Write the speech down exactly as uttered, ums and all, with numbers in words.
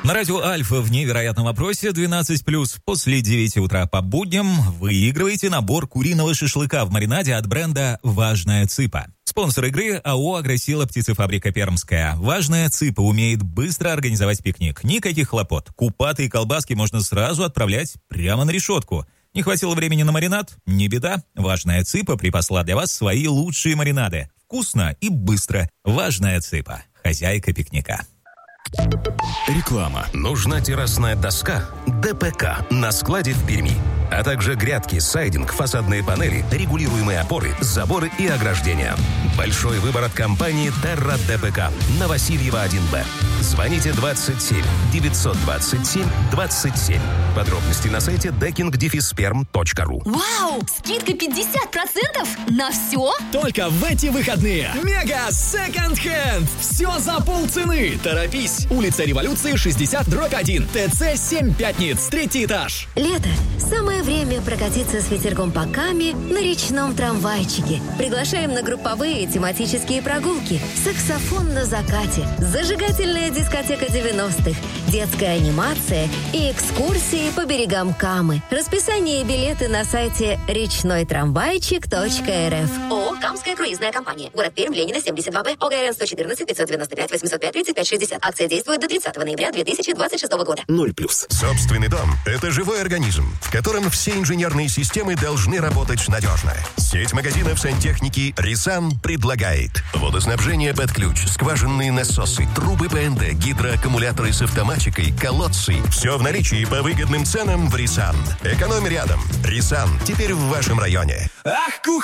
На радио Альфа в невероятном вопросе двенадцать плюс после девяти утра по будням выигрываете набор куриного шашлыка в маринаде от бренда «Важная цыпа». Спонсор игры АО «Агросила птицефабрика Пермская». «Важная цыпа» умеет быстро организовать пикник. Никаких хлопот. Купаты и колбаски можно сразу отправлять прямо на решетку. Не хватило времени на маринад? Не беда. «Важная цыпа» припасла для вас свои лучшие маринады. Вкусно и быстро. «Важная цыпа». Хозяйка пикника. Реклама. Нужна террасная доска ДПК на складе в Перми, а также грядки, сайдинг, фасадные панели, регулируемые опоры, заборы и ограждения. Большой выбор от компании Терра ДПК на Васильева один Б. Звоните двадцать семь девятьсот двадцать семь двадцать семь. Подробности на сайте декинг дефис перм точка ру. Вау! Скидка пятьдесят процентов на все? Только в эти выходные. Мега Second Hand. Все за полцены. Торопись. Улица Революции, шестьдесят, дробь один. ТЦ семь Пятниц. Третий этаж. Лето. Самое время прокатиться с ветерком по Каме на речном трамвайчике. Приглашаем на групповые тематические прогулки. Саксофон на закате. Зажигательная дискотека девяностых. Детская анимация и экскурсии по берегам Камы. Расписание и билеты на сайте речной трамвайчик точка эр эф. ООО «Камская круизная компания». Город Пермь, Ленина, семьдесят два Б. ОГРН сто четырнадцать пятьсот девяносто пять восемьсот пять тридцать пять шестьдесят. Акция действует до тридцатого ноября две тысячи двадцать шестого года. Ноль плюс. Собственный дом – это живой организм, в котором все инженерные системы должны работать надежно. Сеть магазинов сантехники «Рисан» предлагает водоснабжение под ключ, скважинные насосы, трубы ПНД, гидроаккумуляторы с автоматикой, колодцы. Все в наличии по выгодным ценам в «Рисан». Экономь рядом. «Рисан» теперь в вашем районе. Ах, кухня!